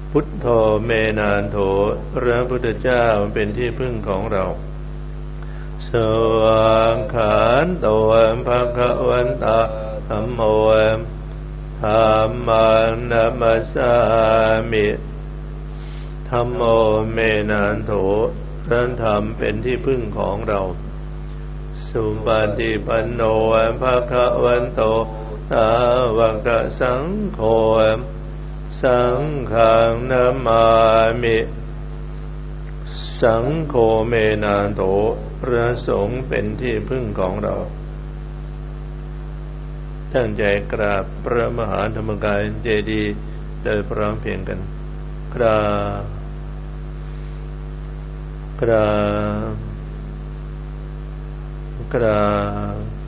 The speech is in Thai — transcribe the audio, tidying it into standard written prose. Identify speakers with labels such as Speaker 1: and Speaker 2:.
Speaker 1: พุทโธเมนันโถพระพุทธเจ้าเป็นที่พึ่งของเราสวังขันโตภะคะวันตาธัมโมธัมมังนัมมัสสามิธัมโมเมนันโถพระธรรมเป็นที่พึ่งของเราสุปฏิปันโนภะคะวันโตสาวกสังโฆสังฆังนามามิสังโฆเมนันโถพระสงฆ์เป็นที่พึ่งของเราตั้งใจกราบพระมหาธรรมกายเจดีย์โดยพร้อมเพรียงกันกราบกราบกราบ